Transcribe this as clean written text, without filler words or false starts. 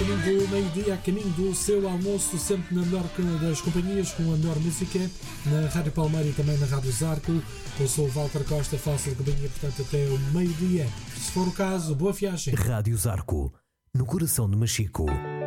caminho do meio-dia, a caminho do seu almoço, sempre na melhor das companhias, com a melhor música, na Rádio Palmeira e também na Rádio Zarco. Eu sou o Walter Costa, faço a companhia, portanto, até o meio-dia. Se for o caso, boa viagem. Rádio Zarco, no coração de Machico.